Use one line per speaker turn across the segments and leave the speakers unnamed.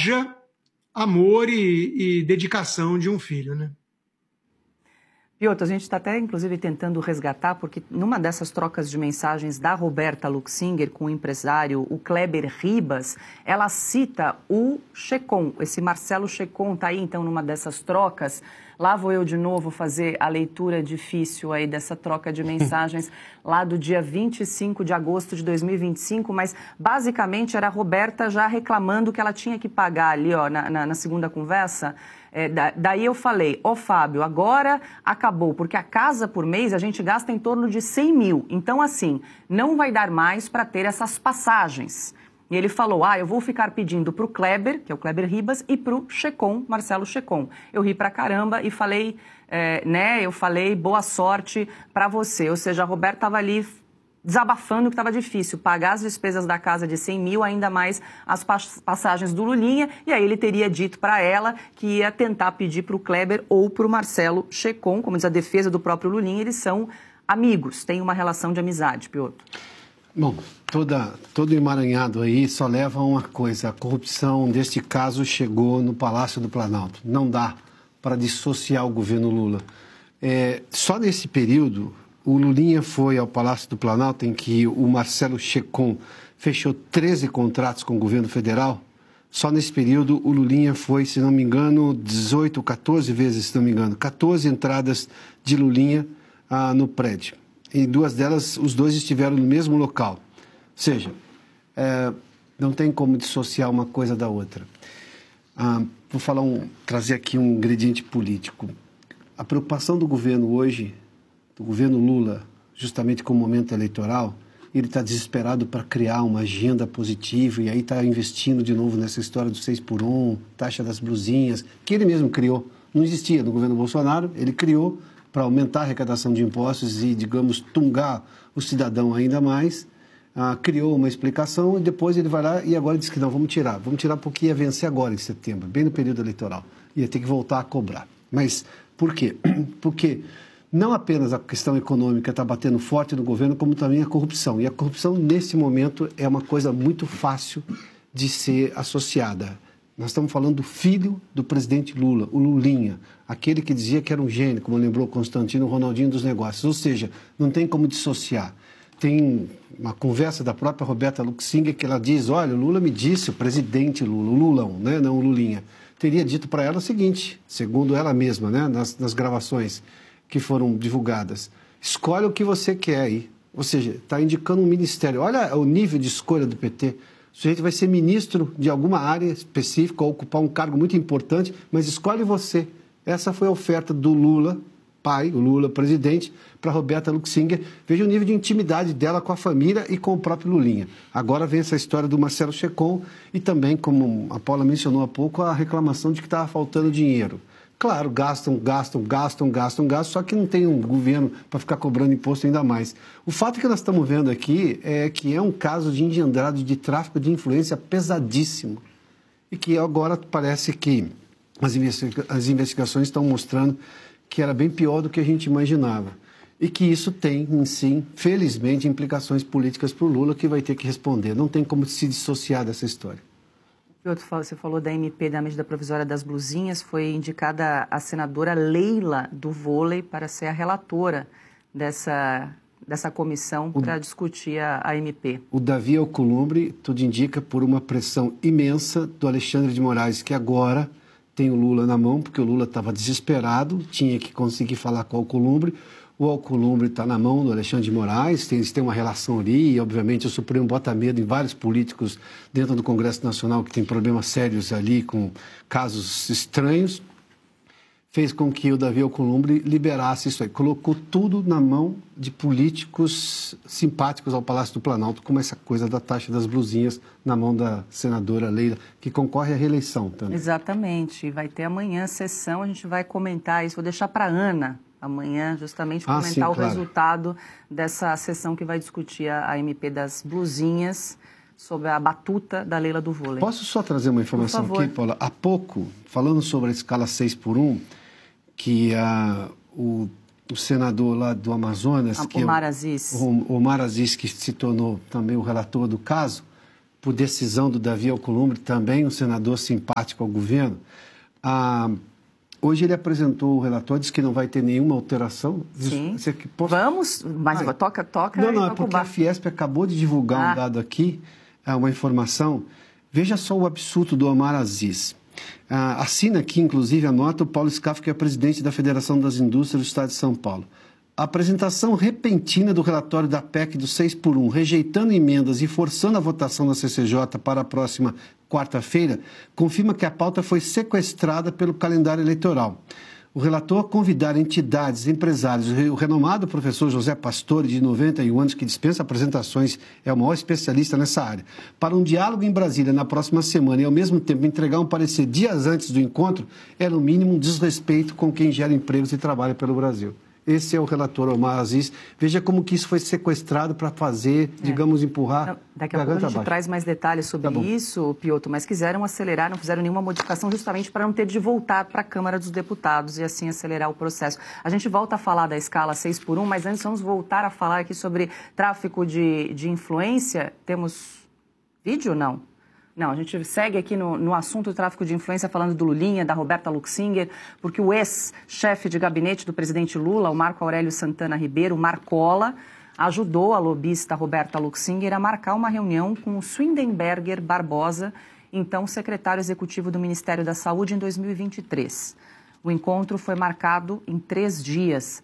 haja amor e dedicação de um filho, né?
Piotr, a gente está até, inclusive, tentando resgatar, porque numa dessas trocas de mensagens da Roberta Luxinger com o empresário, o Kleber Ribas, ela cita o Checon, esse Marcelo Checon está aí, então, numa dessas trocas. Lá vou eu de novo fazer a leitura difícil aí dessa troca de mensagens lá do dia 25 de agosto de 2025, mas basicamente era a Roberta já reclamando que ela tinha que pagar ali, ó, na segunda conversa. Daí eu falei, Fábio, agora acabou, porque a casa por mês a gente gasta em torno de 100 mil. Então, assim, não vai dar mais para ter essas passagens. E ele falou, eu vou ficar pedindo para o Kleber, que é o Kleber Ribas, e para o Checon, Marcelo Checon. Eu ri pra caramba e falei, eu falei, boa sorte para você. Ou seja, a Roberta estava ali desabafando que estava difícil pagar as despesas da casa de 100 mil, ainda mais as passagens do Lulinha, e aí ele teria dito para ela que ia tentar pedir para o Kleber ou para o Marcelo Checon, como diz a defesa do próprio Lulinha, eles são amigos, têm uma relação de amizade, Piotr.
Bom, todo emaranhado aí só leva a uma coisa, a corrupção deste caso chegou no Palácio do Planalto, não dá para dissociar o governo Lula. Só nesse período, o Lulinha foi ao Palácio do Planalto, em que o Marcelo Checon fechou 13 contratos com o governo federal. Só nesse período, o Lulinha foi, se não me engano, 18, 14 vezes, se não me engano, 14 entradas de Lulinha no prédio. Em duas delas, os dois estiveram no mesmo local. Ou seja, não tem como dissociar uma coisa da outra. Vou trazer aqui um ingrediente político. A preocupação do governo hoje, do governo Lula, justamente com o momento eleitoral, ele está desesperado para criar uma agenda positiva e aí está investindo de novo nessa história do 6x1, taxa das blusinhas, que ele mesmo criou. Não existia no governo Bolsonaro, ele criou para aumentar a arrecadação de impostos e, digamos, tungar o cidadão ainda mais, criou uma explicação e depois ele vai lá e agora diz que não, vamos tirar porque ia vencer agora em setembro, bem no período eleitoral, ia ter que voltar a cobrar. Mas por quê? Porque não apenas a questão econômica está batendo forte no governo, como também a corrupção. E a corrupção, nesse momento, é uma coisa muito fácil de ser associada. Nós estamos falando do filho do presidente Lula, o Lulinha, aquele que dizia que era um gênio, como lembrou Constantino, o Ronaldinho dos negócios. Ou seja, não tem como dissociar. Tem uma conversa da própria Roberta Luxinger que ela diz, olha, o Lula me disse, o presidente Lula, o Lulão, né, não o Lulinha, teria dito para ela o seguinte, segundo ela mesma, né, nas gravações que foram divulgadas, escolhe o que você quer aí. Ou seja, está indicando um ministério. Olha o nível de escolha do PT. O sujeito vai ser ministro de alguma área específica ou ocupar um cargo muito importante, mas escolhe você. Essa foi a oferta do Lula, pai, o Lula, presidente, para Roberta Luxinger. Veja o nível de intimidade dela com a família e com o próprio Lulinha. Agora vem essa história do Marcelo Checon e também, como a Paula mencionou há pouco, a reclamação de que estava faltando dinheiro. Claro, gastam, só que não tem um governo para ficar cobrando imposto ainda mais. O fato que nós estamos vendo aqui é que é um caso de engendrado de tráfico de influência pesadíssimo e que agora parece que as investigações estão mostrando que era bem pior do que a gente imaginava. E que isso tem, em si, felizmente, implicações políticas para o Lula que vai ter que responder. Não tem como se dissociar dessa história.
Você falou da MP, da medida provisória das blusinhas, foi indicada a senadora Leila do vôlei para ser a relatora dessa comissão para discutir a MP.
O Davi Alcolumbre, tudo indica, por uma pressão imensa do Alexandre de Moraes, que agora tem o Lula na mão, porque o Lula estava desesperado, tinha que conseguir falar com o Alcolumbre. O Alcolumbre está na mão do Alexandre de Moraes, eles têm uma relação ali e, obviamente, o Supremo bota medo em vários políticos dentro do Congresso Nacional que tem problemas sérios ali com casos estranhos. Fez com que o Davi Alcolumbre liberasse isso aí. Colocou tudo na mão de políticos simpáticos ao Palácio do Planalto, como essa coisa da taxa das blusinhas na mão da senadora Leila, que concorre à reeleição também.
Exatamente. Vai ter amanhã a sessão, a gente vai comentar isso. Vou deixar para a Ana amanhã, justamente, comentar
sim,
o
claro.
Resultado dessa sessão que vai discutir a MP das blusinhas sobre a batuta da Leila do vôlei.
Posso só trazer uma informação aqui, Paula? Há pouco, falando sobre a escala 6x1, que o senador lá do Amazonas,
Omar Aziz.
Omar Aziz, que se tornou também o relator do caso, por decisão do Davi Alcolumbre, também um senador simpático ao governo. Hoje ele apresentou o relatório, disse que não vai ter nenhuma alteração.
Sim. Vamos, mas toca.
Não, é porque a Fiesp acabou de divulgar um dado aqui, uma informação. Veja só o absurdo do Omar Aziz. Assina aqui, inclusive, a nota o Paulo Scaff, que é presidente da Federação das Indústrias do Estado de São Paulo. A apresentação repentina do relatório da PEC do 6x1, rejeitando emendas e forçando a votação da CCJ para a próxima quarta-feira, confirma que a pauta foi sequestrada pelo calendário eleitoral. O relator convidar entidades, empresários, o renomado professor José Pastore, de 91 anos, que dispensa apresentações, é o maior especialista nessa área, para um diálogo em Brasília na próxima semana e, ao mesmo tempo, entregar um parecer dias antes do encontro, é, no mínimo, um desrespeito com quem gera empregos e trabalha pelo Brasil. Esse é o relator Omar Aziz. Veja como que isso foi sequestrado para fazer, digamos, empurrar.
Daqui a pouco a gente traz mais detalhes sobre isso, Piotr, mas quiseram acelerar, não fizeram nenhuma modificação justamente para não ter de voltar para a Câmara dos Deputados e assim acelerar o processo. A gente volta a falar da escala 6x1, mas antes vamos voltar a falar aqui sobre tráfico de influência. Temos vídeo ou não? Não, a gente segue aqui no assunto do tráfico de influência falando do Lulinha, da Roberta Luxinger, porque o ex-chefe de gabinete do presidente Lula, o Marco Aurélio Santana Ribeiro, Marcola, ajudou a lobista Roberta Luxinger a marcar uma reunião com o Swedenberger Barbosa, então secretário executivo do Ministério da Saúde, em 2023. O encontro foi marcado em 3 dias.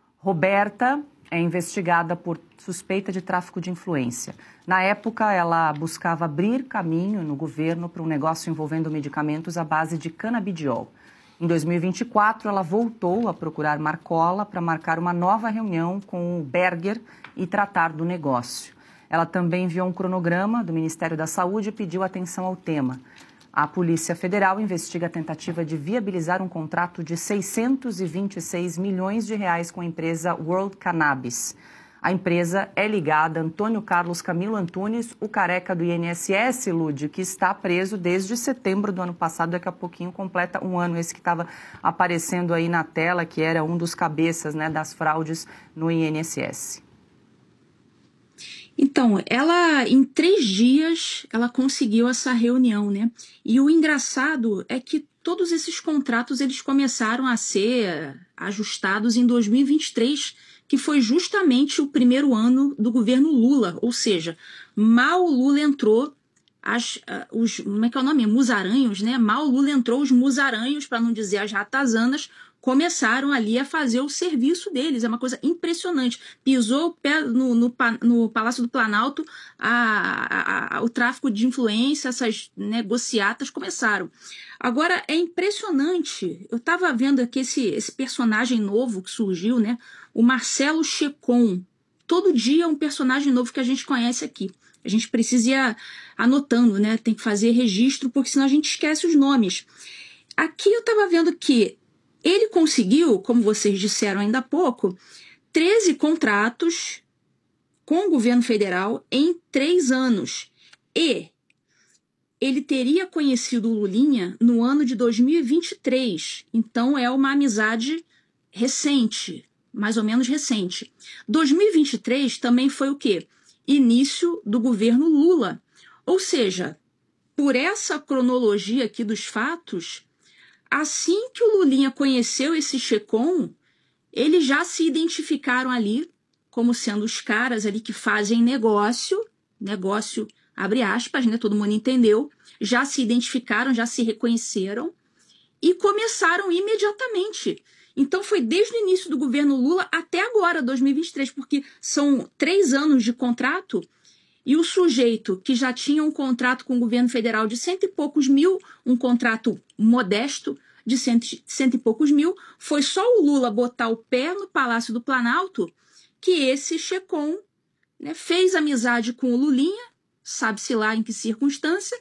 Roberta é investigada por suspeita de tráfico de influência. Na época, ela buscava abrir caminho no governo para um negócio envolvendo medicamentos à base de canabidiol. Em 2024, ela voltou a procurar Marcola para marcar uma nova reunião com o Berger e tratar do negócio. Ela também enviou um cronograma do Ministério da Saúde e pediu atenção ao tema. A Polícia Federal investiga a tentativa de viabilizar um contrato de 626 milhões de reais com a empresa World Cannabis. A empresa é ligada a Antônio Carlos Camilo Antunes, o careca do INSS, Lud, que está preso desde setembro do ano passado. Daqui a pouquinho completa um ano, esse que estava aparecendo aí na tela, que era um dos cabeças, né, das fraudes no INSS.
Então, ela, em 3 dias, ela conseguiu essa reunião, né? E o engraçado é que todos esses contratos, eles começaram a ser ajustados em 2023, que foi justamente o primeiro ano do governo Lula. Ou seja, mal o Lula entrou, como é que é o nome? Musaranhos, né? Mal o Lula entrou, os musaranhos, para não dizer as ratazanas, começaram ali a fazer o serviço deles. É uma coisa impressionante. Pisou o pé no Palácio do Planalto, o tráfico de influência, essas negociatas começaram. Agora, é impressionante. Eu estava vendo aqui esse personagem novo que surgiu, né? O Marcelo Checon. Todo dia é um personagem novo que a gente conhece aqui. A gente precisa ir anotando, né? Tem que fazer registro, porque senão a gente esquece os nomes. Aqui eu estava vendo que ele conseguiu, como vocês disseram ainda há pouco, 13 contratos com o governo federal em 3 anos. E ele teria conhecido o Lulinha no ano de 2023. Então é uma amizade recente, mais ou menos recente. 2023 também foi o quê? Início do governo Lula. Ou seja, por essa cronologia aqui dos fatos, assim que o Lulinha conheceu esse Checon, eles já se identificaram ali como sendo os caras ali que fazem negócio, abre aspas, né, todo mundo entendeu, já se identificaram, já se reconheceram e começaram imediatamente. Então foi desde o início do governo Lula até agora, 2023, porque são 3 anos de contrato. E o sujeito que já tinha um contrato com o governo federal de 100 e poucos mil, um contrato modesto de 100 e poucos mil, foi só o Lula botar o pé no Palácio do Planalto que esse Checon, né, fez amizade com o Lulinha, sabe-se lá em que circunstância,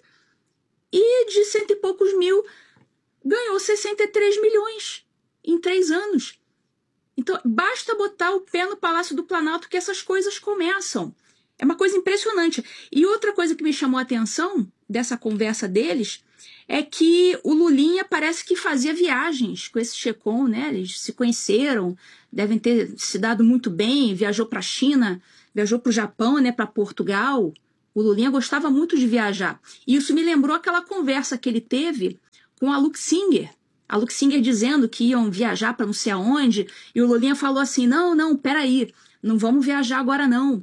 e de 100 e poucos mil ganhou 63 milhões em 3 anos. Então, basta botar o pé no Palácio do Planalto que essas coisas começam. É uma coisa impressionante. E outra coisa que me chamou a atenção dessa conversa deles é que o Lulinha parece que fazia viagens com esse Checon, né? Eles se conheceram, devem ter se dado muito bem, viajou para a China, viajou para o Japão, né? Para Portugal, O Lulinha gostava muito de viajar. E isso me lembrou aquela conversa que ele teve com a Luxinger. A Luxinger dizendo que iam viajar para não sei aonde. E o Lulinha falou assim, não, peraí, não vamos viajar agora não,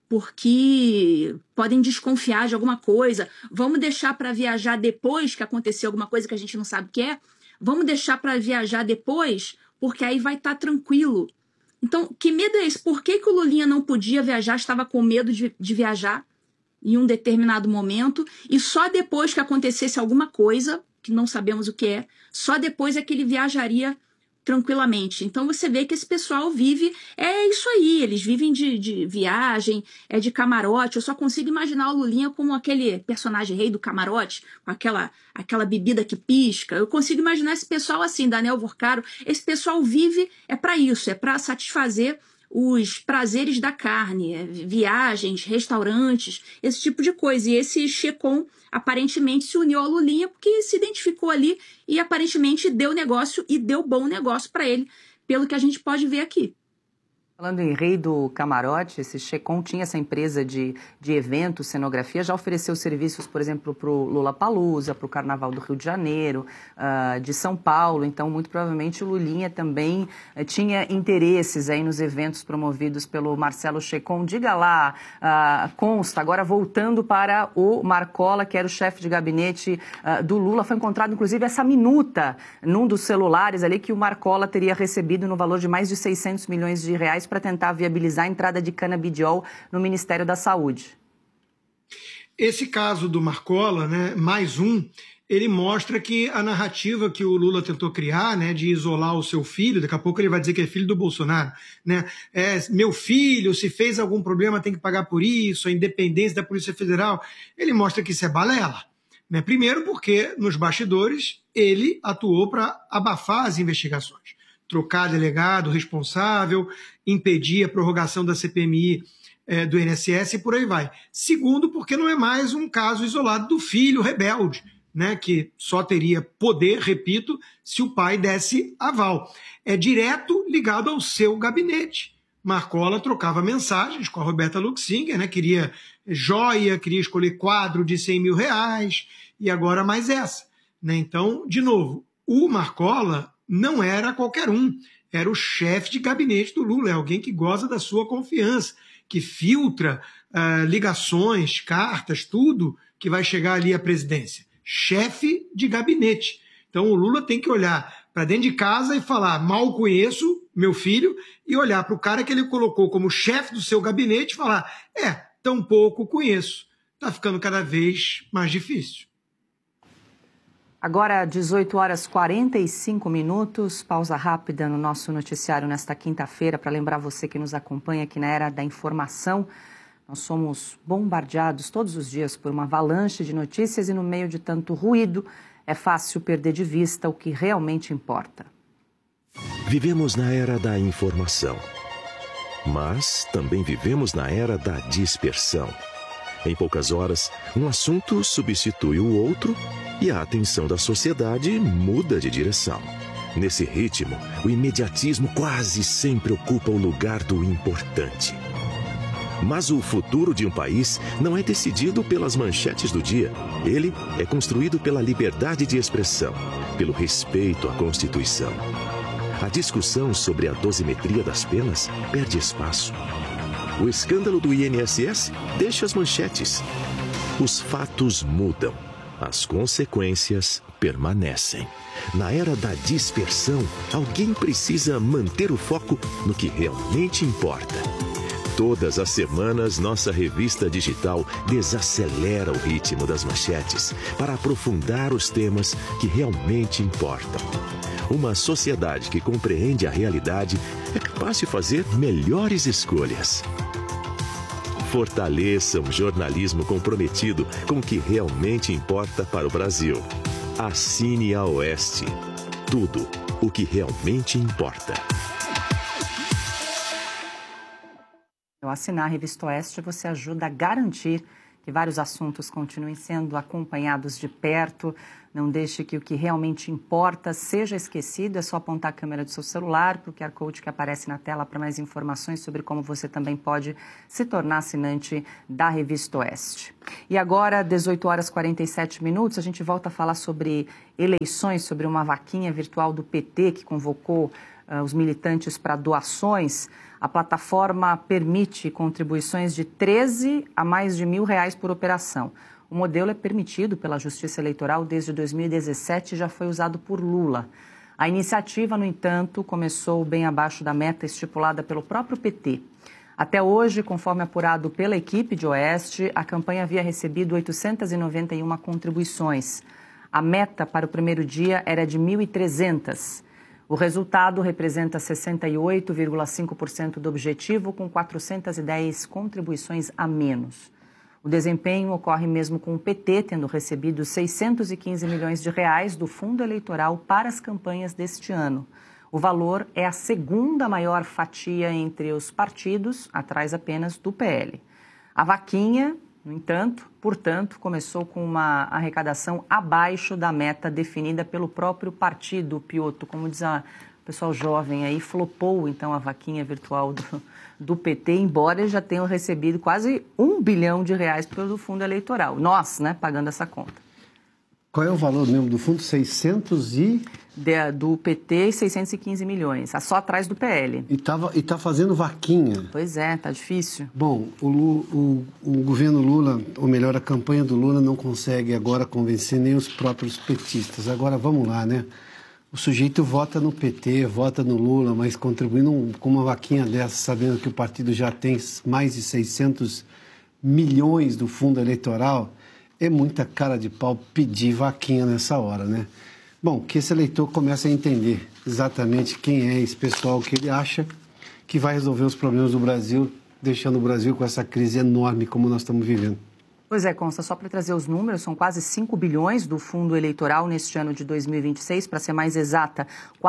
porque podem desconfiar de alguma coisa. Vamos deixar para viajar depois que acontecer alguma coisa que a gente não sabe o que é. Vamos deixar para viajar depois, porque aí vai estar tranquilo. Então, que medo é esse? Por que o Lulinha não podia viajar, estava com medo de viajar em um determinado momento, e só depois que acontecesse alguma coisa, que não sabemos o que é, só depois é que ele viajaria tranquilamente. Então você vê que esse pessoal vive, é isso aí, eles vivem de viagem, é de camarote. Eu só consigo imaginar o Lulinha como aquele personagem rei do camarote, com aquela bebida que pisca. Eu consigo imaginar esse pessoal assim, Daniel Vorcaro. Esse pessoal vive, é para isso, é para satisfazer os prazeres da carne, viagens, restaurantes, esse tipo de coisa. E esse Checon aparentemente se uniu ao Lulinha porque se identificou ali e aparentemente deu negócio e deu bom negócio para ele, pelo que a gente pode ver aqui.
Falando em rei do camarote, esse Checon tinha essa empresa de eventos, cenografia, já ofereceu serviços, por exemplo, para o Lollapalooza, para o Carnaval do Rio de Janeiro, de São Paulo. Então, muito provavelmente, o Lulinha também tinha interesses aí nos eventos promovidos pelo Marcelo Checon. Diga lá, consta, agora voltando para o Marcola, que era o chefe de gabinete do Lula, foi encontrado, inclusive, essa minuta num dos celulares ali que o Marcola teria recebido no valor de mais de 600 milhões de reais para tentar viabilizar a entrada de canabidiol no Ministério da Saúde.
Esse caso do Marcola, né, mais um, ele mostra que a narrativa que o Lula tentou criar, né, de isolar o seu filho, daqui a pouco ele vai dizer que é filho do Bolsonaro, né, meu filho, se fez algum problema tem que pagar por isso, a independência da Polícia Federal, ele mostra que isso é balela. Né? Primeiro porque, nos bastidores, ele atuou para abafar as investigações. Trocar delegado responsável, impedir a prorrogação da CPMI do INSS e por aí vai. Segundo, porque não é mais um caso isolado do filho rebelde, né, que só teria poder, repito, se o pai desse aval. É direto ligado ao seu gabinete. Marcola trocava mensagens com a Roberta Luxinger, né, queria joia, queria escolher quadro de 100 mil reais, e agora mais essa. Né? Então, de novo, o Marcola não era qualquer um, era o chefe de gabinete do Lula, é alguém que goza da sua confiança, que filtra ligações, cartas, tudo que vai chegar ali à presidência. Chefe de gabinete. Então o Lula tem que olhar para dentro de casa e falar, mal conheço meu filho, e olhar para o cara que ele colocou como chefe do seu gabinete e falar, tampouco conheço. Está ficando cada vez mais difícil.
Agora, 18h45, pausa rápida no nosso noticiário nesta quinta-feira, para lembrar você que nos acompanha aqui na Era da Informação. Nós somos bombardeados todos os dias por uma avalanche de notícias e no meio de tanto ruído, é fácil perder de vista o que realmente importa.
Vivemos na Era da Informação, mas também vivemos na Era da dispersão. Em poucas horas, um assunto substitui o outro e a atenção da sociedade muda de direção. Nesse ritmo, o imediatismo quase sempre ocupa o lugar do importante. Mas o futuro de um país não é decidido pelas manchetes do dia. Ele é construído pela liberdade de expressão, pelo respeito à Constituição. A discussão sobre a dosimetria das penas perde espaço. O escândalo do INSS deixa as manchetes. Os fatos mudam. As consequências permanecem. Na era da dispersão, alguém precisa manter o foco no que realmente importa. Todas as semanas, nossa revista digital desacelera o ritmo das manchetes para aprofundar os temas que realmente importam. Uma sociedade que compreende a realidade é capaz de fazer melhores escolhas. Fortaleça um jornalismo comprometido com o que realmente importa para o Brasil. Assine a Oeste. Tudo o que realmente importa.
Ao assinar a Revista Oeste, você ajuda a garantir que vários assuntos continuem sendo acompanhados de perto. Não deixe que o que realmente importa seja esquecido. É só apontar a câmera do seu celular para o QR Code que aparece na tela para mais informações sobre como você também pode se tornar assinante da Revista Oeste. E agora, 18 horas e 47 minutos, a gente volta a falar sobre eleições, sobre uma vaquinha virtual do PT que convocou os militantes para doações. A plataforma permite contribuições de 13 a mais de R$1.000 por operação. O modelo é permitido pela Justiça Eleitoral desde 2017 e já foi usado por Lula. A iniciativa, no entanto, começou bem abaixo da meta estipulada pelo próprio PT. Até hoje, conforme apurado pela equipe de Oeste, a campanha havia recebido 891 contribuições. A meta para o primeiro dia era de 1.300. O resultado representa 68,5% do objetivo, com 410 contribuições a menos. O desempenho ocorre mesmo com o PT tendo recebido 615 milhões de reais do fundo eleitoral para as campanhas deste ano. O valor é a segunda maior fatia entre os partidos, atrás apenas do PL. A vaquinha, no entanto, portanto, começou com uma arrecadação abaixo da meta definida pelo próprio partido, Piotr. Como diz o pessoal jovem aí, flopou então a vaquinha virtual do PT, embora eles já tenham recebido quase R$1 bilhão pelo fundo eleitoral. Nós, né, pagando essa conta.
Qual é o valor mesmo do fundo? 600 e...
Do PT, 615 milhões, só atrás do PL.
E tá fazendo vaquinha.
Pois é, tá difícil.
Bom, o governo Lula, ou melhor, a campanha do Lula não consegue agora convencer nem os próprios petistas. Agora, vamos lá, né? O sujeito vota no PT, vota no Lula, mas contribuindo com uma vaquinha dessa, sabendo que o partido já tem mais de 600 milhões do fundo eleitoral, é muita cara de pau pedir vaquinha nessa hora, né? Bom, que esse eleitor comece a entender exatamente quem é esse pessoal que ele acha que vai resolver os problemas do Brasil, deixando o Brasil com essa crise enorme como nós estamos vivendo.
Pois é, Consta, só para trazer os números, são quase 5 bilhões do fundo eleitoral neste ano de 2026, para ser mais exata,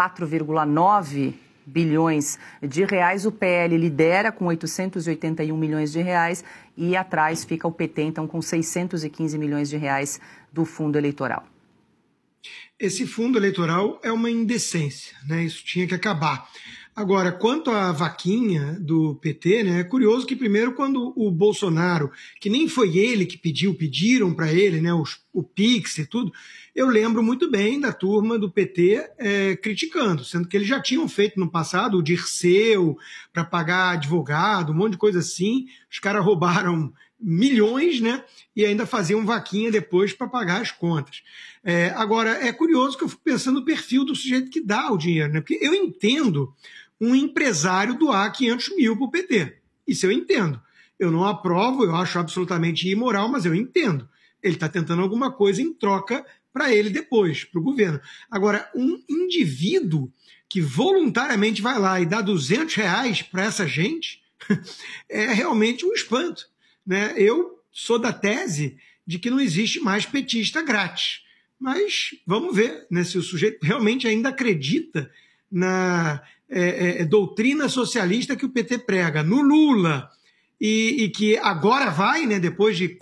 4,9 bilhões de reais. O PL lidera com 881 milhões de reais e atrás fica o PT, então, com 615 milhões de reais do fundo eleitoral.
Esse fundo eleitoral é uma indecência, né? Isso tinha que acabar. Agora, quanto à vaquinha do PT, né, é curioso que primeiro quando o Bolsonaro, que nem foi ele que pediram para ele, né, o Pix e tudo, eu lembro muito bem da turma do PT criticando, sendo que eles já tinham feito no passado o Dirceu para pagar advogado, um monte de coisa assim, os caras roubaram milhões, né, e ainda faziam vaquinha depois para pagar as contas. Agora, é curioso que eu fico pensando no perfil do sujeito que dá o dinheiro, né, porque eu entendo um empresário doar 500 mil para o PT. Isso eu entendo. Eu não aprovo, eu acho absolutamente imoral, mas eu entendo. Ele está tentando alguma coisa em troca para ele depois, para o governo. Agora, um indivíduo que voluntariamente vai lá e dá R$200 para essa gente é realmente um espanto, né? Eu sou da tese de que não existe mais petista grátis. Mas vamos ver, né, se o sujeito realmente ainda acredita na doutrina socialista que o PT prega, no Lula, e que agora vai, né, depois de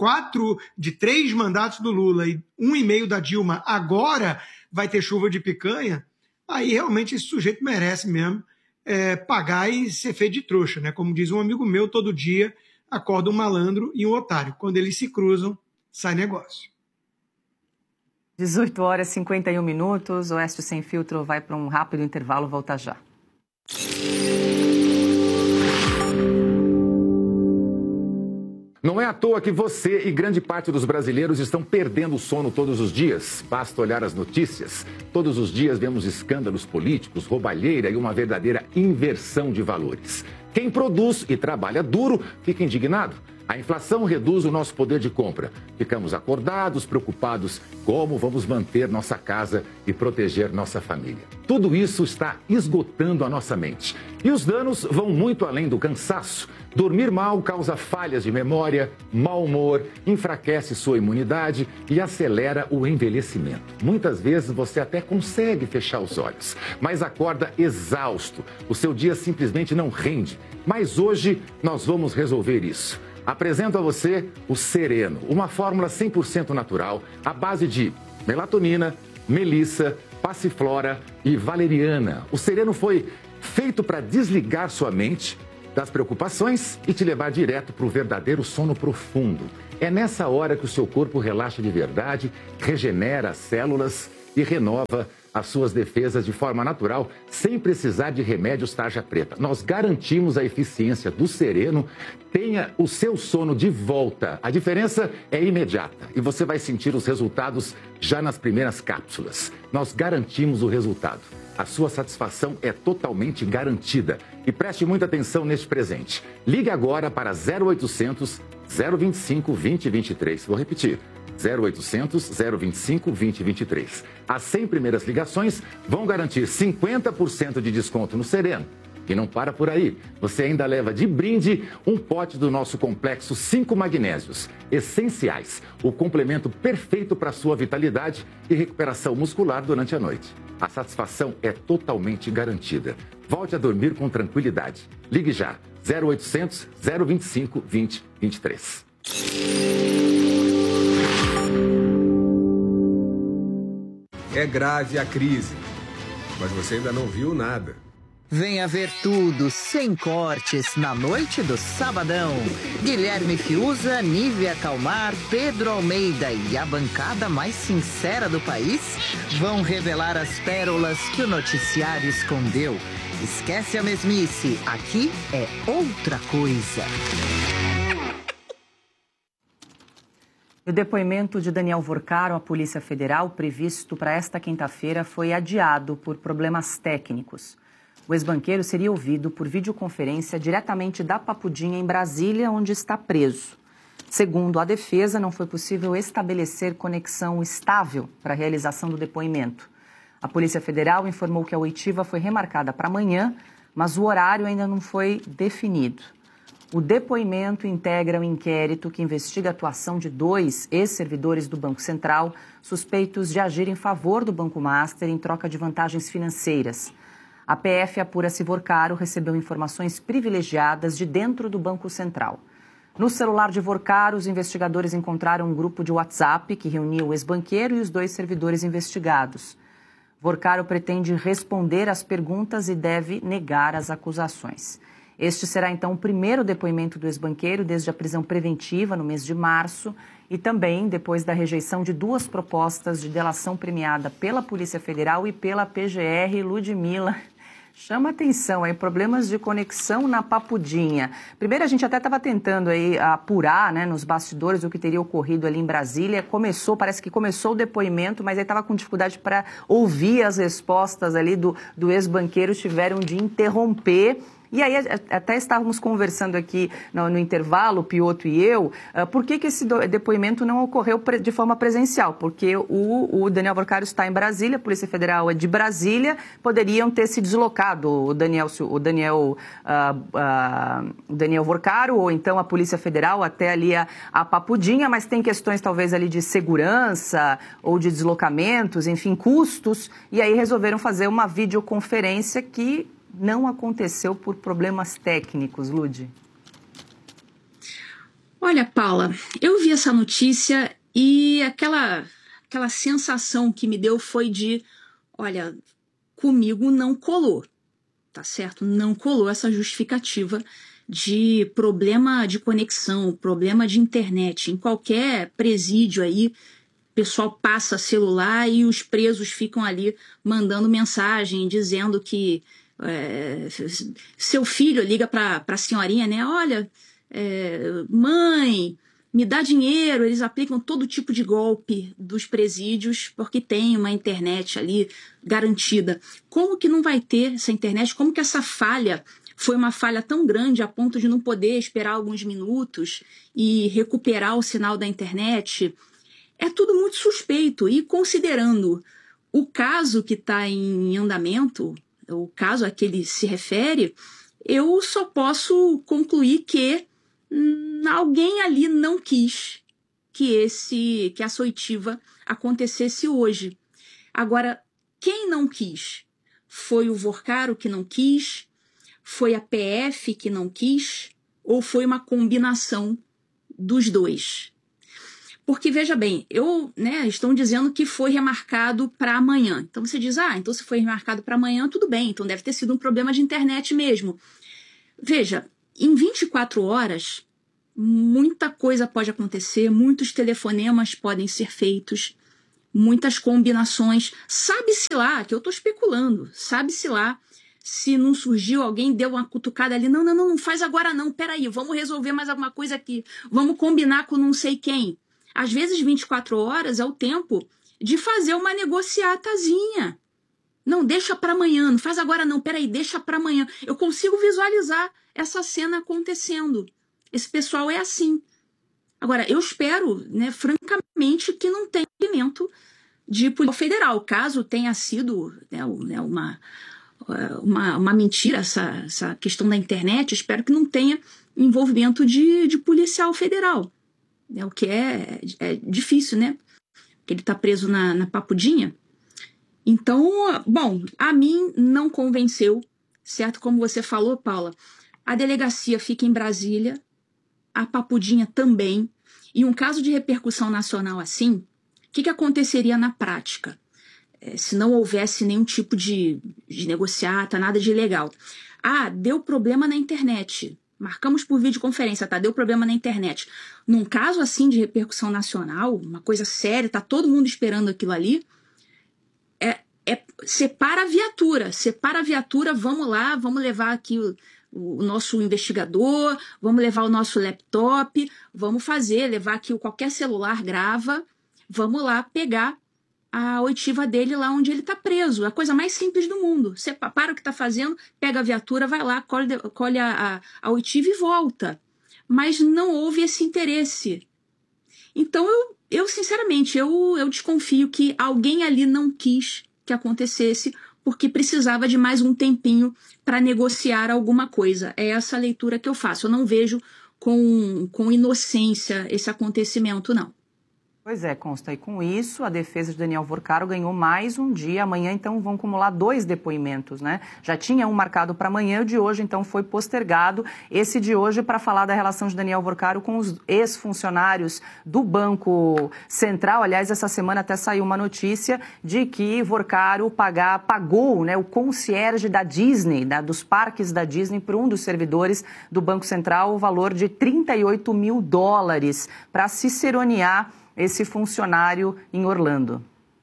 3 mandatos do Lula e 1,5 da Dilma, agora vai ter chuva de picanha, aí realmente esse sujeito merece mesmo pagar e ser feito de trouxa, né? Como diz um amigo meu, todo dia acorda um malandro e um otário. Quando eles se cruzam, sai negócio.
18 horas e 51 minutos, Oeste Sem Filtro vai para um rápido intervalo, volta já.
Não é à toa que você e grande parte dos brasileiros estão perdendo o sono todos os dias. Basta olhar as notícias. Todos os dias vemos escândalos políticos, roubalheira e uma verdadeira inversão de valores. Quem produz e trabalha duro fica indignado. A inflação reduz o nosso poder de compra. Ficamos acordados, preocupados como vamos manter nossa casa e proteger nossa família. Tudo isso está esgotando a nossa mente. E os danos vão muito além do cansaço. Dormir mal causa falhas de memória, mau humor, enfraquece sua imunidade e acelera o envelhecimento. Muitas vezes você até consegue fechar os olhos, mas acorda exausto. O seu dia simplesmente não rende. Mas hoje nós vamos resolver isso. Apresento a você o Sereno, uma fórmula 100% natural à base de melatonina, melissa, passiflora e valeriana. O Sereno foi feito para desligar sua mente das preocupações e te levar direto para o verdadeiro sono profundo. É nessa hora que o seu corpo relaxa de verdade, regenera as células e renova as suas defesas de forma natural, sem precisar de remédios tarja preta. Nós garantimos a eficiência do Sereno. Tenha o seu sono de volta. A diferença é imediata e você vai sentir os resultados já nas primeiras cápsulas. Nós garantimos o resultado. A sua satisfação é totalmente garantida. E preste muita atenção neste presente. Ligue agora para 0800 025 2023. Vou repetir. 0800 025 2023. As 100 primeiras ligações vão garantir 50% de desconto no Sereno. E não para por aí. Você ainda leva de brinde um pote do nosso complexo 5 magnésios essenciais, o complemento perfeito para a sua vitalidade e recuperação muscular durante a noite. A satisfação é totalmente garantida. Volte a dormir com tranquilidade. Ligue já. 0800 025 2023.
É grave a crise, mas você ainda não viu nada.
Venha ver tudo, sem cortes, na noite do Sabadão. Guilherme Fiuza, Nívia Calmar, Pedro Almeida e a bancada mais sincera do país vão revelar as pérolas que o noticiário escondeu. Esquece a mesmice, aqui é outra coisa.
O depoimento de Daniel Vorcaro à Polícia Federal, previsto para esta quinta-feira, foi adiado por problemas técnicos. O ex-banqueiro seria ouvido por videoconferência diretamente da Papudinha, em Brasília, onde está preso. Segundo a defesa, não foi possível estabelecer conexão estável para a realização do depoimento. A Polícia Federal informou que a oitiva foi remarcada para amanhã, mas o horário ainda não foi definido. O depoimento integra o inquérito que investiga a atuação de 2 ex-servidores do Banco Central suspeitos de agir em favor do Banco Master em troca de vantagens financeiras. A PF apura se Vorcaro recebeu informações privilegiadas de dentro do Banco Central. No celular de Vorcaro, os investigadores encontraram um grupo de WhatsApp que reunia o ex-banqueiro e os 2 servidores investigados. Vorcaro pretende responder às perguntas e deve negar as acusações. Este será, então, o primeiro depoimento do ex-banqueiro desde a prisão preventiva no mês de março e também depois da rejeição de 2 propostas de delação premiada pela Polícia Federal e pela PGR. Ludmila, chama atenção aí, problemas de conexão na Papudinha. Primeiro, a gente até estava tentando aí apurar, né, nos bastidores o que teria ocorrido ali em Brasília. Parece que começou o depoimento, mas aí estava com dificuldade para ouvir as respostas ali do ex-banqueiro, tiveram de interromper. E aí até estávamos conversando aqui no intervalo, Piotr e eu, por que esse depoimento não ocorreu de forma presencial? Porque o Daniel Vorcaro está em Brasília, a Polícia Federal é de Brasília, poderiam ter se deslocado o Daniel Vorcaro ou então a Polícia Federal até ali a Papudinha, mas tem questões talvez ali de segurança ou de deslocamentos, enfim, custos, e aí resolveram fazer uma videoconferência que não aconteceu por problemas técnicos, Lud?
Olha, Paula, eu vi essa notícia e aquela sensação que me deu foi de, olha, comigo não colou, tá certo? Não colou essa justificativa de problema de conexão, problema de internet. Em qualquer presídio aí, o pessoal passa celular e os presos ficam ali mandando mensagem, dizendo que seu filho liga para a senhorinha, né? Olha, mãe, me dá dinheiro. Eles aplicam todo tipo de golpe dos presídios porque tem uma internet ali garantida. Como que não vai ter essa internet? Como que essa falha foi uma falha tão grande a ponto de não poder esperar alguns minutos e recuperar o sinal da internet? É tudo muito suspeito. E considerando o caso que está em andamento, o caso a que ele se refere, eu só posso concluir que alguém ali não quis que essa oitiva acontecesse hoje. Agora, quem não quis? Foi o Vorcaro que não quis? Foi a PF que não quis? Ou foi uma combinação dos dois? Porque, veja bem, estão dizendo que foi remarcado para amanhã. Então você diz, então se foi remarcado para amanhã, tudo bem, então deve ter sido um problema de internet mesmo. Veja, em 24 horas, muita coisa pode acontecer, muitos telefonemas podem ser feitos, muitas combinações. Sabe-se lá, que eu estou especulando, sabe-se lá, se não surgiu, alguém deu uma cutucada ali, não faz agora não, peraí, vamos resolver mais alguma coisa aqui, vamos combinar com não sei quem. Às vezes 24 horas é o tempo de fazer uma negociatazinha. Não, deixa para amanhã, não faz agora não, peraí, deixa para amanhã. Eu consigo visualizar essa cena acontecendo. Esse pessoal é assim. Agora, eu espero, francamente, que não tenha elemento de polícia federal. Caso tenha sido uma mentira essa questão da internet, espero que não tenha envolvimento de policial federal. O que é difícil, né? Porque ele está preso na papudinha. Então, bom, a mim não convenceu, certo? Como você falou, Paula, a delegacia fica em Brasília, a papudinha também. E um caso de repercussão nacional assim, o que aconteceria na prática? Se não houvesse nenhum tipo de negociata, nada de ilegal. Deu problema na internet. Marcamos por videoconferência, deu problema na internet. Num caso assim de repercussão nacional, uma coisa séria, todo mundo esperando aquilo ali, separa a viatura, vamos lá, vamos levar aqui o nosso investigador, vamos levar o nosso laptop, vamos levar aqui qualquer celular, grava, vamos lá pegar a oitiva dele lá onde ele está preso. A coisa mais simples do mundo. Você para o que está fazendo, pega a viatura, vai lá, colhe a oitiva e volta. Mas não houve esse interesse. Então, eu sinceramente, eu desconfio que alguém ali não quis que acontecesse porque precisava de mais um tempinho para negociar alguma coisa. É essa a leitura que eu faço. Eu não vejo com inocência esse acontecimento, não.
Pois é, Consta, e com isso a defesa de Daniel Vorcaro ganhou mais um dia. Amanhã, então, vão acumular 2 depoimentos, né? Já tinha um marcado para amanhã, o de hoje, então, foi postergado. Esse de hoje para falar da relação de Daniel Vorcaro com os ex-funcionários do Banco Central. Aliás, essa semana até saiu uma notícia de que Vorcaro pagou, né, o concierge da Disney, dos parques da Disney, para um dos servidores do Banco Central, o valor de $38 mil para ciceronear esse funcionário em Orlando.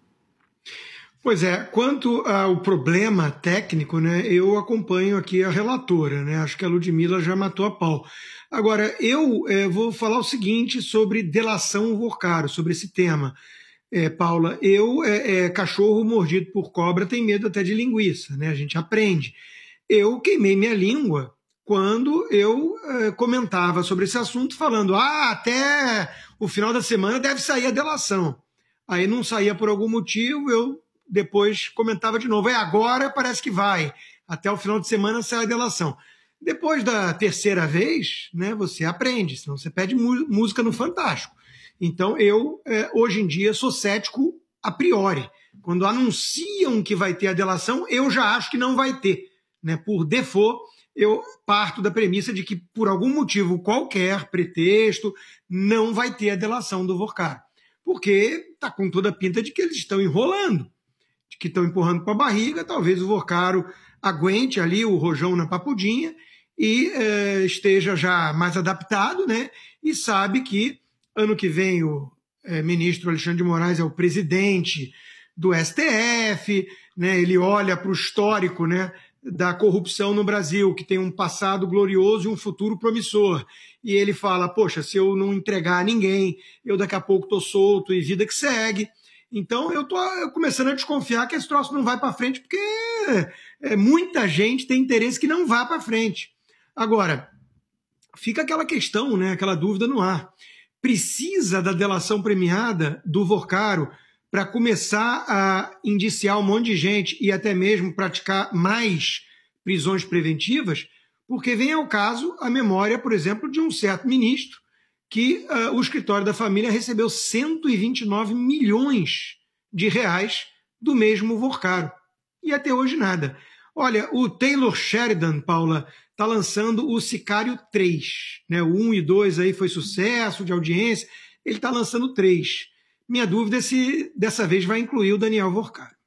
Pois é, quanto ao problema técnico, né, eu acompanho aqui a relatora, né, acho que a Ludmila já matou a pau. Agora, eu vou falar o seguinte sobre delação Vorcaro, sobre esse tema. Paula, cachorro mordido por cobra tem medo até de linguiça, né, a gente aprende. Eu queimei minha língua quando eu comentava sobre esse assunto, falando, até o final da semana deve sair a delação. Aí não saía por algum motivo, eu depois comentava de novo, agora parece que vai, até o final de semana sai a delação. Depois da terceira vez, né, você aprende, senão você pede música no Fantástico. Então eu, hoje em dia, sou cético a priori. Quando anunciam que vai ter a delação, eu já acho que não vai ter, né? Por default, eu parto da premissa de que, por algum motivo qualquer, pretexto, não vai ter a delação do Vorcaro. Porque está com toda a pinta de que eles estão enrolando, de que estão empurrando com a barriga, talvez o Vorcaro aguente ali o rojão na papudinha e esteja já mais adaptado, né? E sabe que ano que vem o ministro Alexandre de Moraes é o presidente do STF, né? Ele olha para o histórico, né, da corrupção no Brasil, que tem um passado glorioso e um futuro promissor. E ele fala, poxa, se eu não entregar a ninguém, eu daqui a pouco estou solto e vida que segue. Então eu estou começando a desconfiar que esse troço não vai para frente, porque muita gente tem interesse que não vá para frente. Agora, fica aquela questão, né, aquela dúvida no ar. Precisa da delação premiada do Vorcaro para começar a indiciar um monte de gente e até mesmo praticar mais prisões preventivas, porque vem ao caso a memória, por exemplo, de um certo ministro que o escritório da família recebeu 129 milhões de reais do mesmo Vorcaro. E até hoje nada. Olha, o Taylor Sheridan, Paula, está lançando o Sicário 3. Né? O 1 e 2 aí foi sucesso de audiência, ele está lançando o 3. Minha dúvida é se dessa vez vai incluir o Daniel Vorcari.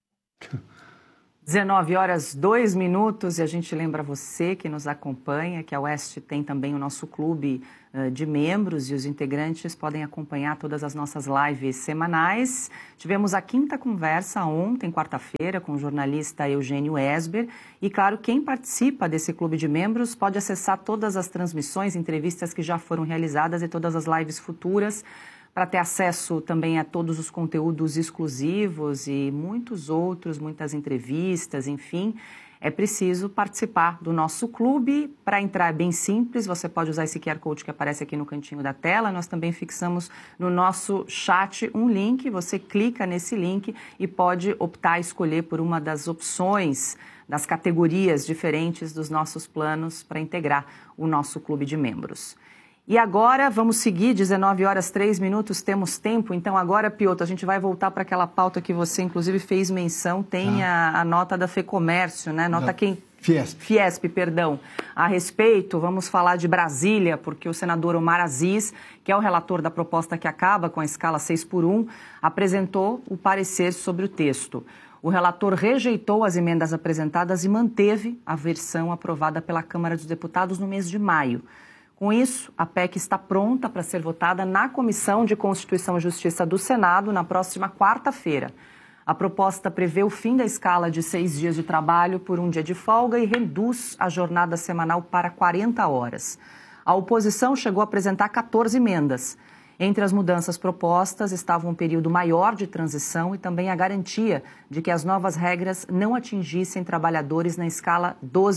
19h02 e a gente lembra você que nos acompanha que a Oeste tem também o nosso clube de membros e os integrantes podem acompanhar todas as nossas lives semanais. Tivemos a 5ª conversa ontem, quarta-feira, com o jornalista Eugênio Esber e, claro, quem participa desse clube de membros pode acessar todas as transmissões, entrevistas que já foram realizadas e todas as lives futuras, para ter acesso também a todos os conteúdos exclusivos e muitos outros, muitas entrevistas, enfim. É preciso participar do nosso clube. Para entrar é bem simples, você pode usar esse QR Code que aparece aqui no cantinho da tela. Nós também fixamos no nosso chat um link, você clica nesse link e pode optar a escolher por uma das opções, das categorias diferentes dos nossos planos para integrar o nosso clube de membros. E agora vamos seguir, 19h03, temos tempo. Então agora, Piotr, a gente vai voltar para aquela pauta que você inclusive fez menção, tem a nota da FEComércio, né? Nota Fiesp, perdão. A respeito, vamos falar de Brasília, porque o senador Omar Aziz, que é o relator da proposta que acaba com a escala 6x1, apresentou o parecer sobre o texto. O relator rejeitou as emendas apresentadas e manteve a versão aprovada pela Câmara dos Deputados no mês de maio. Com isso, a PEC está pronta para ser votada na Comissão de Constituição e Justiça do Senado na próxima quarta-feira. A proposta prevê o fim da escala de 6 dias de trabalho por um dia de folga e reduz a jornada semanal para 40 horas. A oposição chegou a apresentar 14 emendas. Entre as mudanças propostas estava um período maior de transição e também a garantia de que as novas regras não atingissem trabalhadores na escala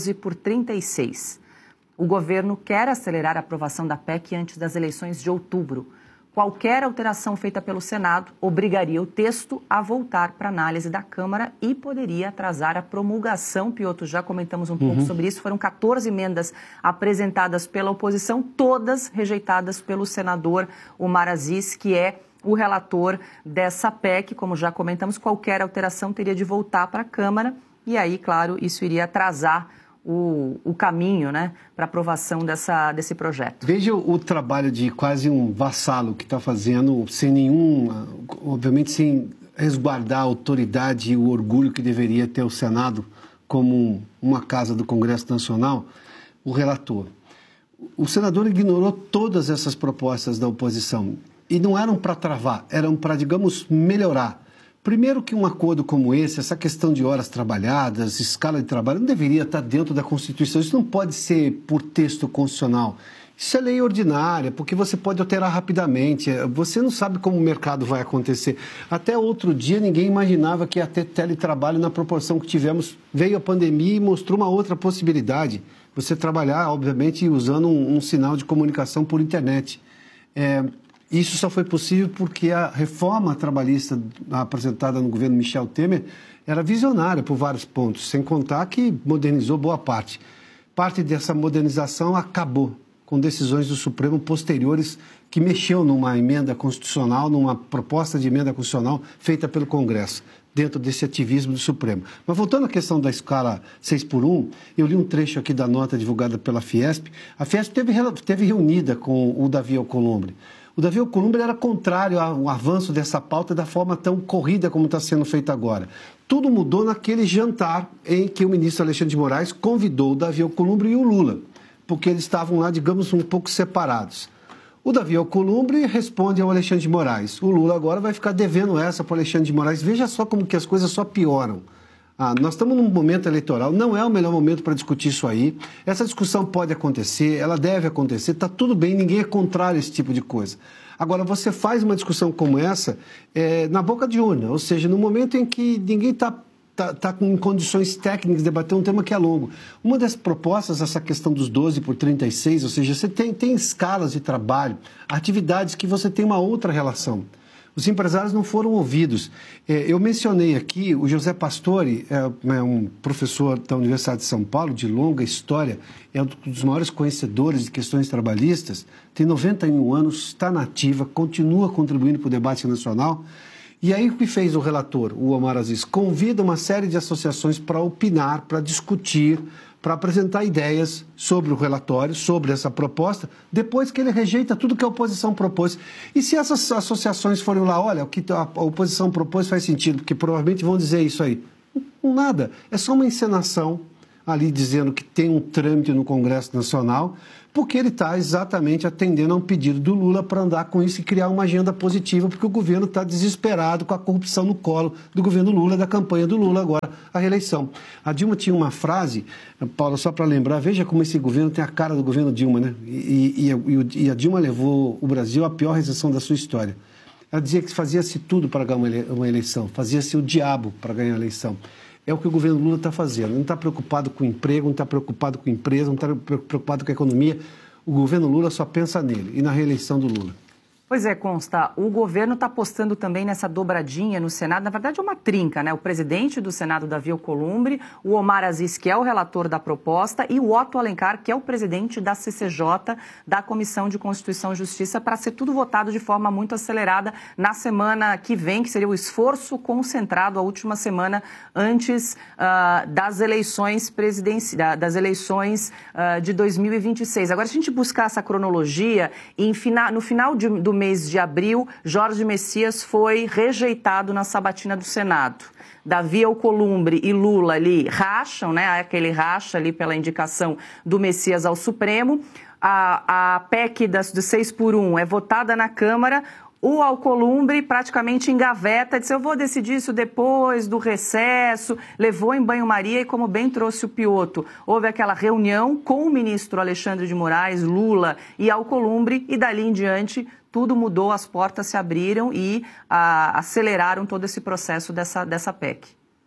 12/36. O governo quer acelerar a aprovação da PEC antes das eleições de outubro. Qualquer alteração feita pelo Senado obrigaria o texto a voltar para análise da Câmara e poderia atrasar a promulgação. Piotr, já comentamos um pouco sobre isso. Foram 14 emendas apresentadas pela oposição, todas rejeitadas pelo senador Omar Aziz, que é o relator dessa PEC. Como já comentamos, qualquer alteração teria de voltar para a Câmara e aí, claro, isso iria atrasar o caminho, né, para aprovação desse projeto.
Veja o trabalho de quase um vassalo que está fazendo, obviamente sem resguardar a autoridade e o orgulho que deveria ter o Senado como uma casa do Congresso Nacional, o relator. O senador ignorou todas essas propostas da oposição e não eram para travar, eram para, digamos, melhorar. Primeiro que um acordo como esse, essa questão de horas trabalhadas, escala de trabalho, não deveria estar dentro da Constituição. Isso não pode ser por texto constitucional. Isso é lei ordinária, porque você pode alterar rapidamente. Você não sabe como o mercado vai acontecer. Até outro dia ninguém imaginava que ia ter teletrabalho na proporção que tivemos. Veio a pandemia e mostrou uma outra possibilidade. Você trabalhar, obviamente, usando um sinal de comunicação por internet. Isso só foi possível porque a reforma trabalhista apresentada no governo Michel Temer era visionária por vários pontos, sem contar que modernizou boa parte. Parte dessa modernização acabou com decisões do Supremo posteriores que mexeu numa emenda constitucional, numa proposta de emenda constitucional feita pelo Congresso, dentro desse ativismo do Supremo. Mas voltando à questão da escala 6x1, eu li um trecho aqui da nota divulgada pela Fiesp. A Fiesp teve reunida com o Davi Alcolumbre. O Davi Alcolumbre era contrário ao avanço dessa pauta da forma tão corrida como está sendo feita agora. Tudo mudou naquele jantar em que o ministro Alexandre de Moraes convidou o Davi Alcolumbre e o Lula, porque eles estavam lá, digamos, um pouco separados. O Davi Alcolumbre responde ao Alexandre de Moraes. O Lula agora vai ficar devendo essa para o Alexandre de Moraes. Veja só como que as coisas só pioram. Nós estamos num momento eleitoral, não é o melhor momento para discutir isso aí. Essa discussão pode acontecer, ela deve acontecer, está tudo bem, ninguém é contrário a esse tipo de coisa. Agora, você faz uma discussão como essa na boca de urna, ou seja, no momento em que ninguém está com condições técnicas de debater um tema que é longo. Uma das propostas, essa questão dos 12/36, ou seja, você tem escalas de trabalho, atividades que você tem uma outra relação. Os empresários não foram ouvidos. Eu mencionei aqui o José Pastore, é um professor da Universidade de São Paulo, de longa história, é um dos maiores conhecedores de questões trabalhistas, tem 91 anos, está na ativa, continua contribuindo para o debate nacional. E aí o que fez o relator, o Omar Aziz? Convida uma série de associações para opinar, para discutir, para apresentar ideias sobre o relatório, sobre essa proposta, depois que ele rejeita tudo que a oposição propôs. E se essas associações forem lá, olha, o que a oposição propôs faz sentido, porque provavelmente vão dizer isso aí. Nada, é só uma encenação ali dizendo que tem um trâmite no Congresso Nacional, porque ele está exatamente atendendo a um pedido do Lula para andar com isso e criar uma agenda positiva, porque o governo está desesperado com a corrupção no colo do governo Lula, da campanha do Lula, agora a reeleição. A Dilma tinha uma frase, Paulo, só para lembrar, veja como esse governo tem a cara do governo Dilma, né? E a Dilma levou o Brasil à pior recessão da sua história. Ela dizia que fazia-se tudo para ganhar uma eleição, fazia-se o diabo para ganhar a eleição. É o que o governo Lula está fazendo. Não está preocupado com emprego, não está preocupado com empresa, não está preocupado com a economia. O governo Lula só pensa nele e na reeleição do Lula.
Pois é, Consta, o governo está apostando também nessa dobradinha no Senado, na verdade é uma trinca, né? O presidente do Senado, Davi Alcolumbre, o Omar Aziz, que é o relator da proposta, e o Otto Alencar, que é o presidente da CCJ, da Comissão de Constituição e Justiça, para ser tudo votado de forma muito acelerada na semana que vem, que seria o esforço concentrado, a última semana antes das eleições de 2026. Agora, se a gente buscar essa cronologia, no final do mês de abril, Jorge Messias foi rejeitado na sabatina do Senado. Davi Alcolumbre e Lula ali racham, né? Aquele racha ali pela indicação do Messias ao Supremo. A PEC do 6x1 é votada na Câmara. O Alcolumbre praticamente engaveta, disse, eu vou decidir isso depois do recesso, levou em banho-maria e, como bem trouxe o Piotto, houve aquela reunião com o ministro Alexandre de Moraes, Lula e Alcolumbre, e dali em diante tudo mudou, as portas se abriram e aceleraram todo esse processo dessa PEC.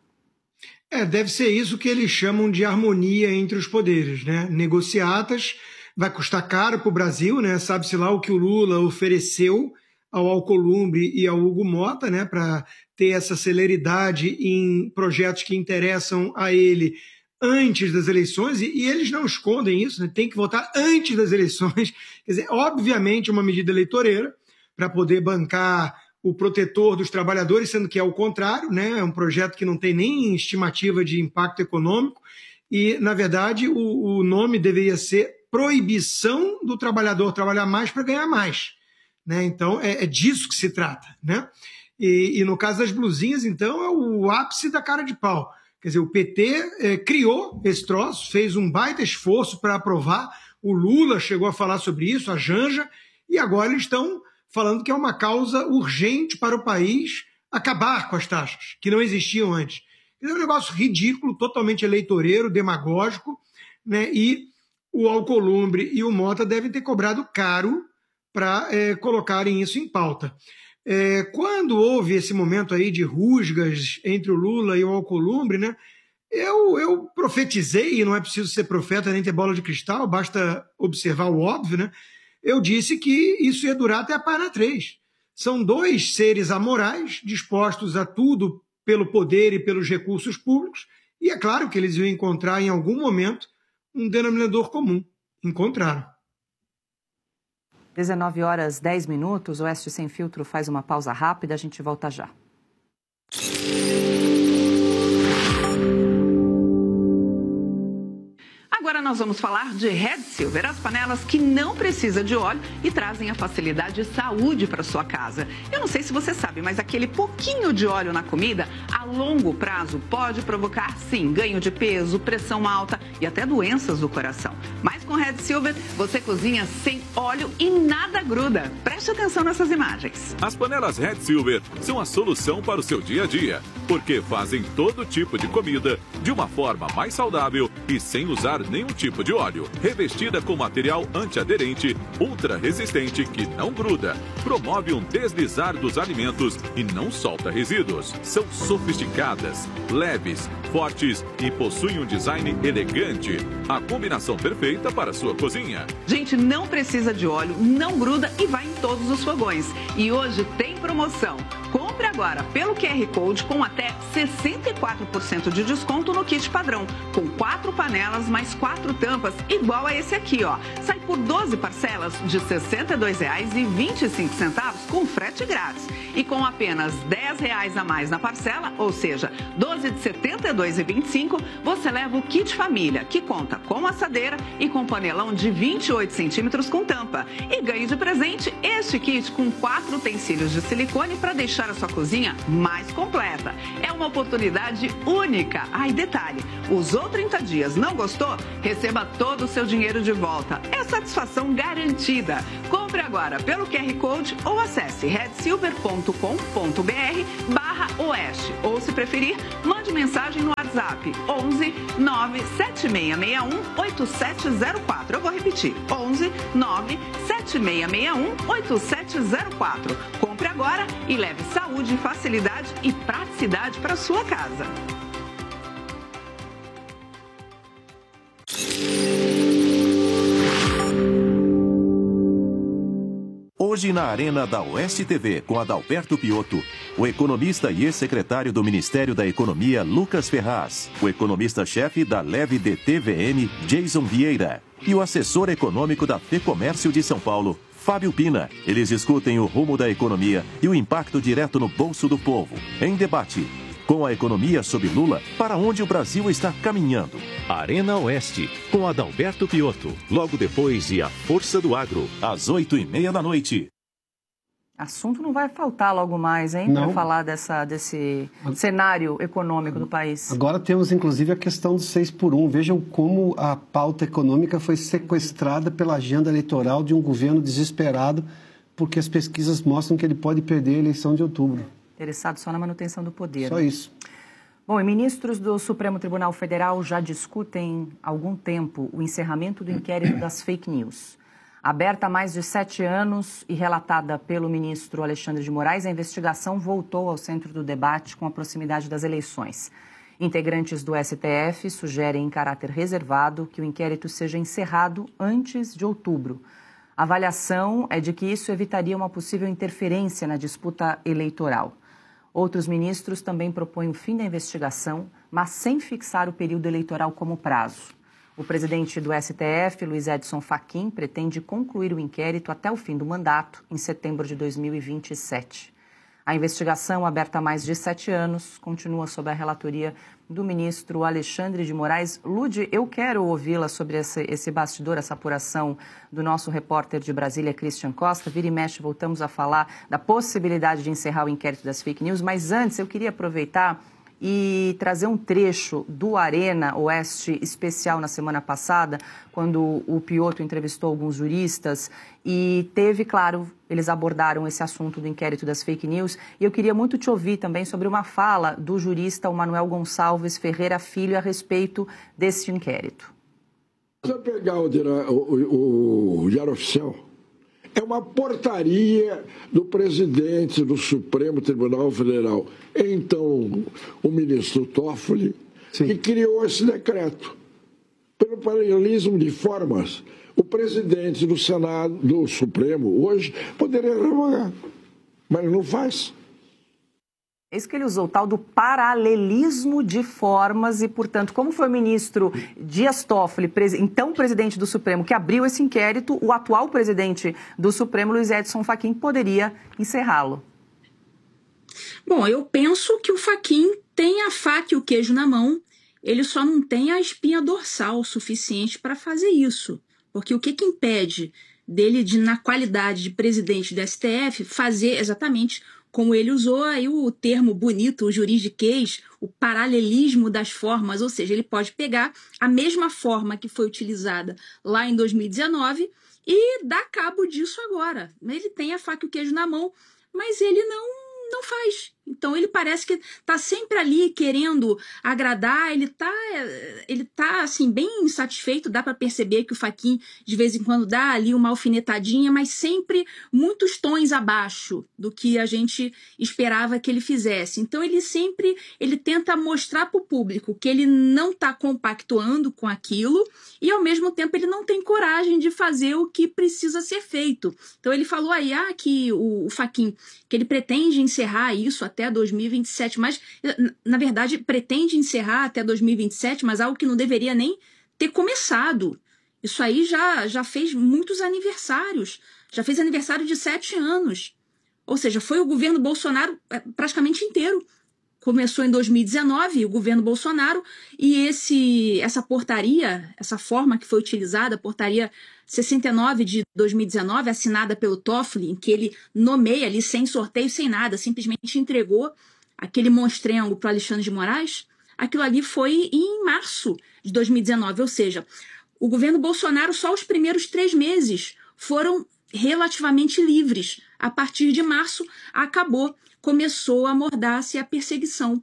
Deve ser isso que eles chamam de harmonia entre os poderes, né? Negociatas, vai custar caro para o Brasil, né? Sabe-se lá o que o Lula ofereceu ao Alcolumbre e ao Hugo Mota, né, para ter essa celeridade em projetos que interessam a ele antes das eleições, e eles não escondem isso, né, tem que votar antes das eleições, quer dizer, obviamente uma medida eleitoreira para poder bancar o protetor dos trabalhadores, sendo que é o contrário, né, é um projeto que não tem nem estimativa de impacto econômico, e, na verdade, o nome deveria ser Proibição do Trabalhador Trabalhar Mais para Ganhar Mais. Né? Então, é disso que se trata. Né? E no caso das blusinhas, então, é o ápice da cara de pau. Quer dizer, o PT criou esse troço, fez um baita esforço para aprovar, o Lula chegou a falar sobre isso, a Janja, e agora eles estão falando que é uma causa urgente para o país acabar com as taxas, que não existiam antes. É um negócio ridículo, totalmente eleitoreiro, demagógico, né? E o Alcolumbre e o Mota devem ter cobrado caro para colocarem isso em pauta. Quando houve esse momento aí de rusgas entre o Lula e o Alcolumbre, né, eu profetizei, e não é preciso ser profeta nem ter bola de cristal, basta observar o óbvio, né? Eu disse que isso ia durar até a página 3. São dois seres amorais, dispostos a tudo pelo poder e pelos recursos públicos, e é claro que eles iam encontrar em algum momento um denominador comum. Encontraram.
19h10, Oeste Sem Filtro faz uma pausa rápida, a gente volta já.
Agora nós vamos falar de Red Silver, as panelas que não precisam de óleo e trazem a facilidade e saúde para sua casa. Eu não sei se você sabe, mas aquele pouquinho de óleo na comida, a longo prazo, pode provocar, sim, ganho de peso, pressão alta e até doenças do coração. Mas com Red Silver, você cozinha sem óleo e nada gruda. Preste atenção nessas imagens.
As panelas Red Silver são a solução para o seu dia a dia, porque fazem todo tipo de comida de uma forma mais saudável e sem usar nenhum tipo de óleo. Revestida com material antiaderente, ultra resistente que não gruda, promove um deslizar dos alimentos e não solta resíduos. São sofisticadas, leves, fortes e possuem um design elegante. A combinação perfeita para a sua cozinha.
Gente, não precisa de óleo, não gruda e vai em todos os fogões. E hoje tem promoção. Compre Compre agora pelo QR Code com até 64% de desconto no kit padrão, com 4 panelas mais 4 tampas, igual a esse aqui, ó. Sai por 12 parcelas de R$ 62,25 com frete grátis. E com apenas R$10 a mais na parcela, ou seja, 12 de R$ 72,25, você leva o kit família, que conta com assadeira e com panelão de 28 centímetros com tampa. E ganhe de presente este kit com 4 utensílios de silicone para deixar a sua cozinha mais completa. É uma oportunidade única. E detalhe, usou 30 dias, não gostou? Receba todo o seu dinheiro de volta. É satisfação garantida. Compre agora pelo QR Code ou acesse redsilver.com.br/oeste. Ou, se preferir, mande mensagem no WhatsApp 11 97661 8704. Eu vou repetir, 11 97661 8704. Compre agora e leve saúde, facilidade e praticidade para sua casa.
Hoje na Arena da Oeste TV, com Adalberto Piotto, o economista e ex-secretário do Ministério da Economia, Lucas Ferraz, o economista-chefe da Leve DTVM, Jason Vieira, e o assessor econômico da FEComércio de São Paulo, Fábio Pina. Eles discutem o rumo da economia e o impacto direto no bolso do povo. Em debate, com a economia sob Lula, para onde o Brasil está caminhando. Arena Oeste, com Adalberto Piotto. Logo depois de A Força do Agro, às 20h30 da noite.
Assunto não vai faltar logo mais, hein? Para falar desse cenário econômico do país.
Agora temos, inclusive, a questão do 6x1. Vejam como a pauta econômica foi sequestrada pela agenda eleitoral de um governo desesperado, porque as pesquisas mostram que ele pode perder a eleição de outubro.
Interessado só na manutenção do poder.
Só isso.
Bom, e ministros do Supremo Tribunal Federal já discutem há algum tempo o encerramento do inquérito das fake news. Aberta há mais de 7 anos e relatada pelo ministro Alexandre de Moraes, a investigação voltou ao centro do debate com a proximidade das eleições. Integrantes do STF sugerem em caráter reservado que o inquérito seja encerrado antes de outubro. A avaliação é de que isso evitaria uma possível interferência na disputa eleitoral. Outros ministros também propõem o fim da investigação, mas sem fixar o período eleitoral como prazo. O presidente do STF, Luiz Edson Fachin, pretende concluir o inquérito até o fim do mandato, em setembro de 2027. A investigação, aberta há mais de 7 anos, continua sob a relatoria do ministro Alexandre de Moraes. Lude, eu quero ouvi-la sobre esse bastidor, essa apuração do nosso repórter de Brasília, Christian Costa. Vira e mexe, voltamos a falar da possibilidade de encerrar o inquérito das fake news, mas antes eu queria aproveitar e trazer um trecho do Arena Oeste especial na semana passada, quando o Piotto entrevistou alguns juristas e teve, claro, eles abordaram esse assunto do inquérito das fake news. E eu queria muito te ouvir também sobre uma fala do jurista Manuel Gonçalves Ferreira Filho a respeito desse inquérito.
Se eu pegar o Diário Oficial, é uma portaria do presidente do Supremo Tribunal Federal, então o ministro Toffoli, que criou esse decreto. Pelo paralelismo de formas, o presidente do Senado, do Supremo, hoje, poderia revogar, mas não faz.
É isso que ele usou, o tal do paralelismo de formas e, portanto, como foi o ministro Dias Toffoli, então presidente do Supremo, que abriu esse inquérito, o atual presidente do Supremo, Luiz Edson Fachin, poderia encerrá-lo.
Bom, eu penso que o Fachin tem a faca e o queijo na mão, ele só não tem a espinha dorsal suficiente para fazer isso. Porque o que impede dele, na qualidade de presidente do STF, fazer exatamente como ele usou aí o termo bonito, o juridiquês, o paralelismo das formas, ou seja, ele pode pegar a mesma forma que foi utilizada lá em 2019 e dar cabo disso agora. Ele tem a faca e o queijo na mão, mas ele não faz. Então ele parece que está sempre ali querendo agradar, ele tá assim bem insatisfeito, dá para perceber que o Fachin de vez em quando dá ali uma alfinetadinha, mas sempre muitos tons abaixo do que a gente esperava que ele fizesse. Então ele tenta mostrar para o público que ele não está compactuando com aquilo e ao mesmo tempo ele não tem coragem de fazer o que precisa ser feito. Então ele falou aí que o Fachin, que ele pretende encerrar isso até 2027, mas na verdade pretende encerrar até 2027, mas algo que não deveria nem ter começado. Isso aí já fez muitos aniversários, já fez aniversário de 7 anos, ou seja, foi o governo Bolsonaro praticamente inteiro. Começou em 2019, o governo Bolsonaro, e essa portaria, essa forma que foi utilizada, a portaria 69 de 2019, assinada pelo Toffoli, em que ele nomeia ali sem sorteio, sem nada, simplesmente entregou aquele monstrengo para o Alexandre de Moraes, aquilo ali foi em março de 2019, ou seja, o governo Bolsonaro, só os primeiros 3 meses foram relativamente livres. A partir de março, começou a mordar-se a perseguição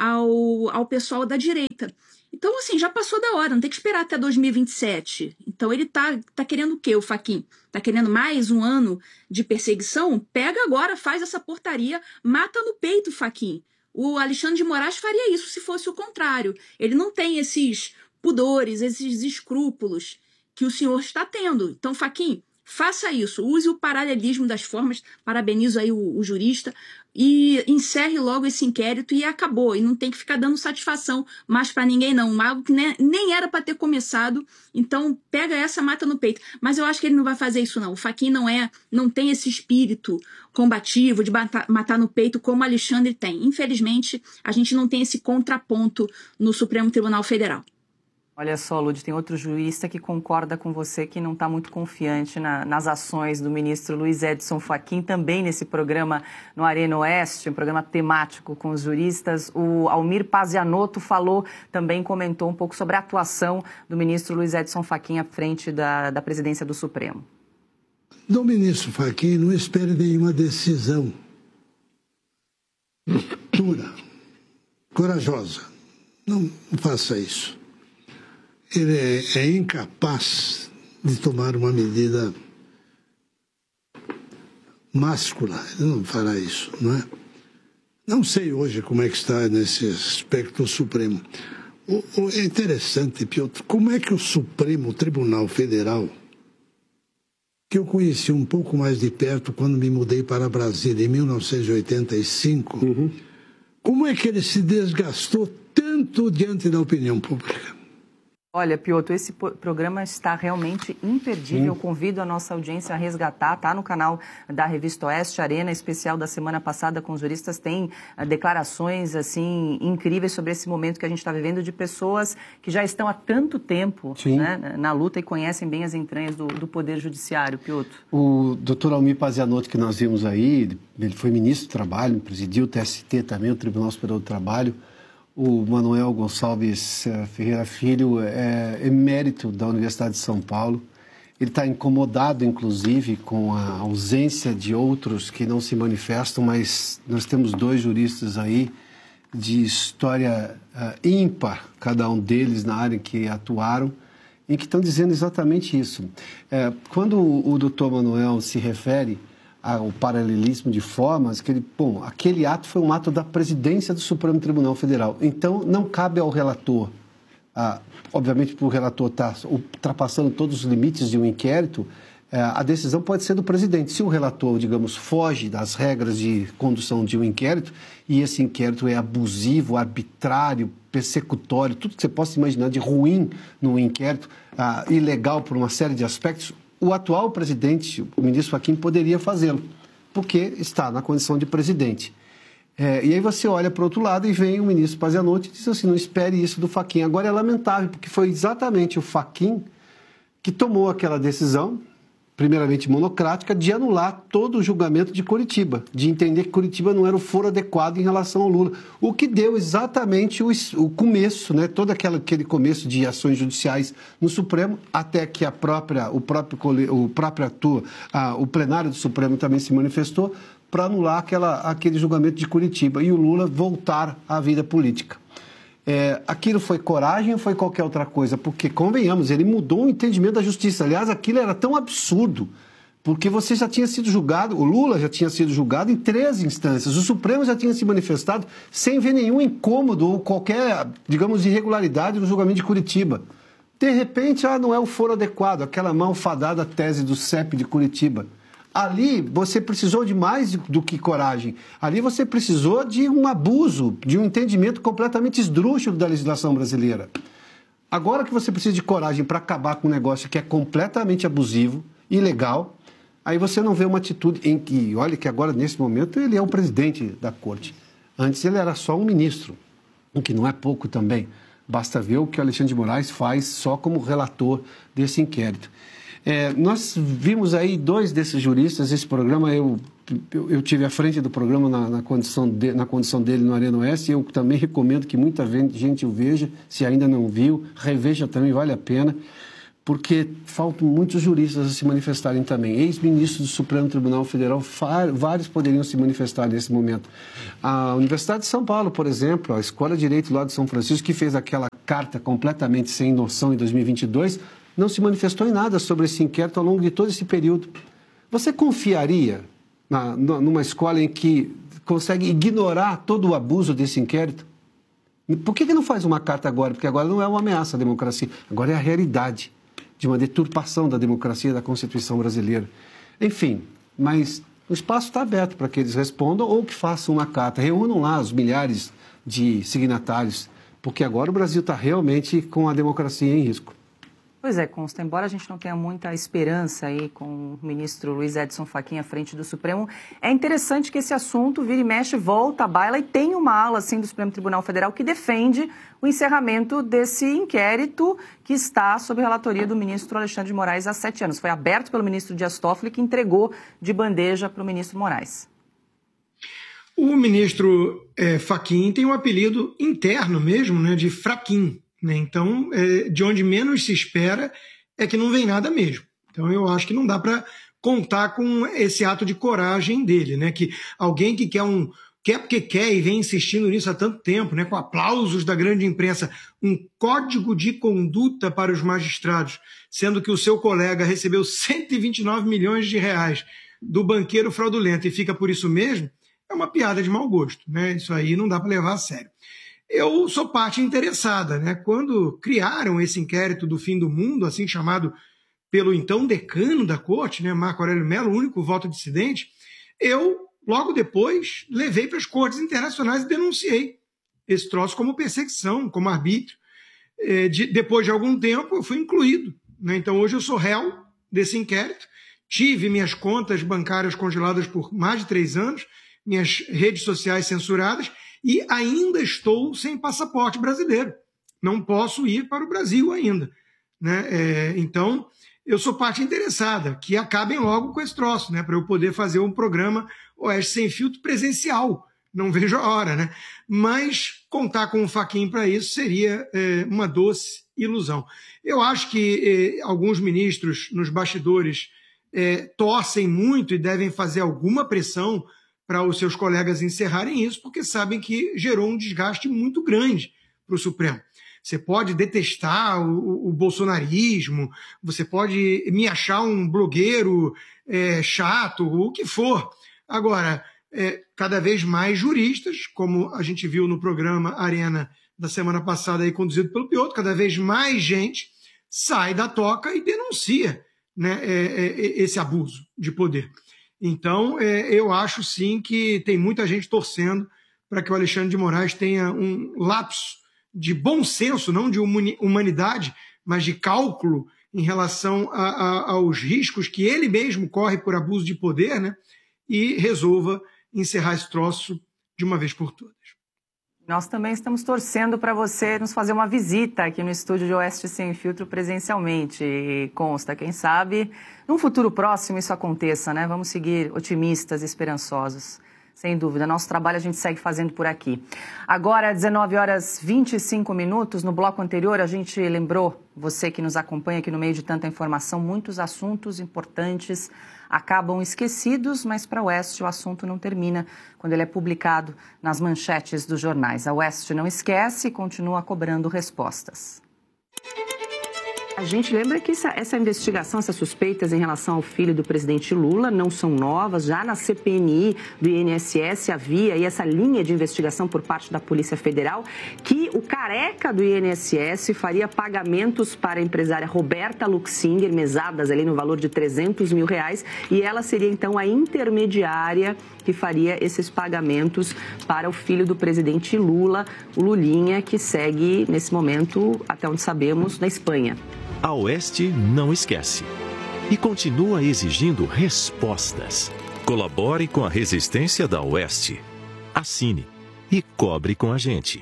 ao pessoal da direita. Então, assim, já passou da hora, não tem que esperar até 2027. Então, ele tá querendo o quê, o Fachin? Tá querendo mais um ano de perseguição? Pega agora, faz essa portaria, mata no peito o Fachin. O Alexandre de Moraes faria isso se fosse o contrário. Ele não tem esses pudores, esses escrúpulos que o senhor está tendo. Então, Fachin, faça isso, use o paralelismo das formas, parabenizo aí o jurista, e encerre logo esse inquérito e acabou. E não tem que ficar dando satisfação mais para ninguém, não. Algo que nem era para ter começado. Então, pega essa, mata no peito. Mas eu acho que ele não vai fazer isso, não. O Fachin não tem esse espírito combativo de matar no peito como o Alexandre tem. Infelizmente, a gente não tem esse contraponto no Supremo Tribunal Federal.
Olha só, Lud, tem outro jurista que concorda com você que não está muito confiante nas ações do ministro Luiz Edson Fachin, também nesse programa no Arena Oeste, um programa temático com os juristas. O Almir Pazianotto comentou um pouco sobre a atuação do ministro Luiz Edson Fachin à frente da presidência do Supremo.
Do ministro Fachin, não espere nenhuma decisão dura, corajosa. Não faça isso. Ele é incapaz de tomar uma medida máscula. Ele não fará isso, não é? Não sei hoje como é que está nesse aspecto o Supremo. É interessante, Piotr, como é que o Supremo Tribunal Federal, que eu conheci um pouco mais de perto quando me mudei para Brasília, em 1985, como é que ele se desgastou tanto diante da opinião pública?
Olha, Piotr, esse programa está realmente imperdível. Eu convido a nossa audiência a resgatar. Está no canal da Revista Oeste, Arena Especial da semana passada com os juristas. Tem declarações assim incríveis sobre esse momento que a gente está vivendo de pessoas que já estão há tanto tempo, né, na luta e conhecem bem as entranhas do Poder Judiciário, Piotr. O doutor Almir Pazianotto, que nós vimos aí, ele foi ministro do Trabalho, presidiu o TST também, o Tribunal Superior do Trabalho. O Manuel Gonçalves Ferreira Filho é emérito da Universidade de São Paulo. Ele está incomodado, inclusive, com a ausência de outros que não se manifestam, mas nós temos 2 juristas aí de história ímpar, cada um deles na área em que atuaram, e que estão dizendo exatamente isso. Quando o doutor Manuel se refere ao paralelismo de formas, aquele ato foi um ato da presidência do Supremo Tribunal Federal. Então, não cabe ao relator, obviamente, para o relator estar ultrapassando todos os limites de um inquérito, a decisão pode ser do presidente. Se o relator, digamos, foge das regras de condução de um inquérito, e esse inquérito é abusivo, arbitrário, persecutório, tudo que você possa imaginar de ruim no inquérito, ilegal por uma série de aspectos, o atual presidente, o ministro Fachin, poderia fazê-lo, porque está na condição de presidente. E aí você olha para o outro lado e vem o ministro Pazianotto e diz assim, não espere isso do Fachin. Agora é lamentável, porque foi exatamente o Fachin que tomou aquela decisão, primeiramente monocrática, de anular todo o julgamento de Curitiba, de entender que Curitiba não era o foro adequado em relação ao Lula, o que deu exatamente o começo, né, todo aquele começo de ações judiciais no Supremo, até que o plenário do Supremo também se manifestou,
para anular aquele julgamento de Curitiba e o Lula voltar à vida política. Aquilo foi coragem ou foi qualquer outra coisa? Porque, convenhamos, ele mudou o entendimento da justiça. Aliás, aquilo era tão absurdo, porque você já tinha sido julgado, o Lula já tinha sido julgado em 3 instâncias, o Supremo já tinha se manifestado sem ver nenhum incômodo ou qualquer, digamos, irregularidade no julgamento de Curitiba. De repente, não é o foro adequado, aquela malfadada tese do CEP de Curitiba. Ali você precisou de mais do que coragem. Ali você precisou de um abuso, de um entendimento completamente esdrúxulo da legislação brasileira. Agora que você precisa de coragem para acabar com um negócio que é completamente abusivo, ilegal, aí você não vê uma atitude em que, olha que agora, nesse momento, ele é o presidente da corte. Antes ele era só um ministro, o que não é pouco também. Basta ver o que o Alexandre de Moraes faz só como relator desse inquérito. Nós vimos aí 2 desses juristas, esse programa, eu tive à frente do programa na condição dele no Arena Oeste, eu também recomendo que muita gente o veja, se ainda não viu, reveja também, vale a pena, porque faltam muitos juristas a se manifestarem também. Ex-ministros do Supremo Tribunal Federal, vários poderiam se manifestar nesse momento. A Universidade de São Paulo, por exemplo, a Escola de Direito lá de São Francisco, que fez aquela carta completamente sem noção em 2022, não se manifestou em nada sobre esse inquérito ao longo de todo esse período. Você confiaria numa escola em que consegue ignorar todo o abuso desse inquérito? Por que não faz uma carta agora? Porque agora não é uma ameaça à democracia, agora é a realidade de uma deturpação da democracia e da Constituição brasileira. Enfim, mas o espaço está aberto para que eles respondam ou que façam uma carta. Reúnam lá os milhares de signatários, porque agora o Brasil está realmente com a democracia em risco.
Pois é, Consta, embora a gente não tenha muita esperança aí com o ministro Luiz Edson Fachin à frente do Supremo, é interessante que esse assunto vira e mexe, volta à baila e tem uma ala assim do Supremo Tribunal Federal que defende o encerramento desse inquérito que está sob relatoria do ministro Alexandre de Moraes há 7 anos. Foi aberto pelo ministro Dias Toffoli, que entregou de bandeja para o ministro Moraes.
O ministro Fachin tem um apelido interno mesmo, né, de fraquinho. Então, de onde menos se espera é que não vem nada mesmo. Então, eu acho que não dá para contar com esse ato de coragem dele, né? Que alguém que quer porque quer e vem insistindo nisso há tanto tempo, né? Com aplausos da grande imprensa, um código de conduta para os magistrados, sendo que o seu colega recebeu 129 milhões de reais do banqueiro fraudulento e fica por isso mesmo, é uma piada de mau gosto, né? Isso aí não dá para levar a sério. Eu sou parte interessada, né? Quando criaram esse inquérito do fim do mundo, assim chamado pelo então decano da corte, né, Marco Aurélio Mello, o único voto dissidente, eu, logo depois, levei para as cortes internacionais e denunciei esse troço como perseguição, como arbítrio. Depois de algum tempo, eu fui incluído, né? Então, hoje eu sou réu desse inquérito, tive minhas contas bancárias congeladas por mais de 3 anos, minhas redes sociais censuradas, e ainda estou sem passaporte brasileiro. Não posso ir para o Brasil ainda, né? Então, eu sou parte interessada, que acabem logo com esse troço, né? Para eu poder fazer um programa Oeste Sem Filtro presencial. Não vejo a hora, né? Mas contar com o Fachin para isso seria uma doce ilusão. Eu acho que alguns ministros nos bastidores torcem muito e devem fazer alguma pressão para os seus colegas encerrarem isso, porque sabem que gerou um desgaste muito grande para o Supremo. Você pode detestar o bolsonarismo, você pode me achar um blogueiro chato, o que for. Agora, cada vez mais juristas, como a gente viu no programa Arena da semana passada, aí, conduzido pelo Piotr, cada vez mais gente sai da toca e denuncia, né, esse abuso de poder. Então, eu acho sim que tem muita gente torcendo para que o Alexandre de Moraes tenha um lapso de bom senso, não de humanidade, mas de cálculo em relação aos riscos que ele mesmo corre por abuso de poder, né? E resolva encerrar esse troço de uma vez por todas.
Nós também estamos torcendo para você nos fazer uma visita aqui no estúdio de Oeste Sem Filtro presencialmente. E consta, quem sabe, num futuro próximo isso aconteça, né? Vamos seguir otimistas e esperançosos. Sem dúvida, nosso trabalho a gente segue fazendo por aqui. Agora, 19h25, no bloco anterior a gente lembrou, você que nos acompanha aqui no meio de tanta informação, muitos assuntos importantes acabam esquecidos, mas para a Oeste o assunto não termina quando ele é publicado nas manchetes dos jornais. A Oeste não esquece e continua cobrando respostas. A gente lembra que essa investigação, essas suspeitas em relação ao filho do presidente Lula não são novas. Já na CPMI do INSS havia aí essa linha de investigação por parte da Polícia Federal que o careca do INSS faria pagamentos para a empresária Roberta Luxinger, mesadas ali no valor de R$300 mil, e ela seria então a intermediária que faria esses pagamentos para o filho do presidente Lula, o Lulinha, que segue nesse momento, até onde sabemos, na Espanha.
A Oeste não esquece e continua exigindo respostas. Colabore com a resistência da Oeste. Assine e cobre com a gente.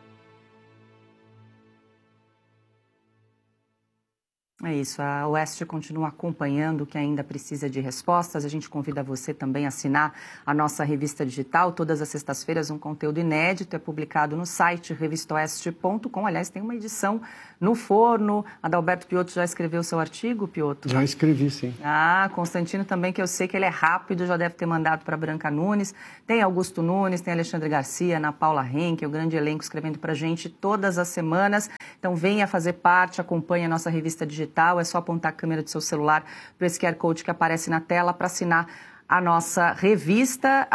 É isso, a Oeste continua acompanhando o que ainda precisa de respostas. A gente convida você também a assinar a nossa revista digital. Todas as sextas-feiras um conteúdo inédito é publicado no site revistaoeste.com. Aliás, tem uma edição no forno. Adalberto Piotto já escreveu seu artigo, Piotto?
Já escrevi, sim.
Constantino também, que eu sei que ele é rápido, já deve ter mandado para Branca Nunes. Tem Augusto Nunes, tem Alexandre Garcia, Ana Paula Henke, o grande elenco escrevendo para a gente todas as semanas. Então venha fazer parte, acompanhe a nossa revista digital. É só apontar a câmera do seu celular para esse QR Code que aparece na tela para assinar a nossa revista.